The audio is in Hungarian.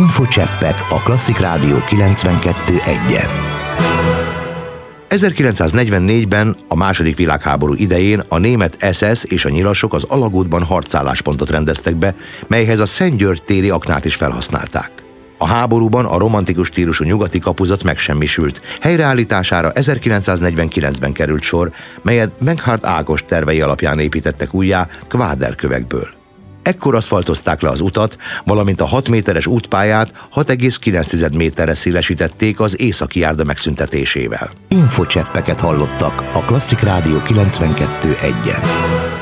Infocseppek a Klasszik Rádió 92.1-en. 1944-ben, a második világháború idején a német SS és a nyilasok az alagútban harcálláspontot rendeztek be, melyhez a Szentgyörgy téri aknát is felhasználták. A háborúban a romantikus stílusú nyugati kapuzat megsemmisült. Helyreállítására 1949-ben került sor, melyet Meghart Ágost tervei alapján építettek újjá kváderkövekből. Ekkor aszfaltozták le az utat, valamint a 6 méteres útpályát 6,9 méterre szélesítették az északi járda megszüntetésével. Infocseppeket hallottak a Klasszik Rádió 92.1-en.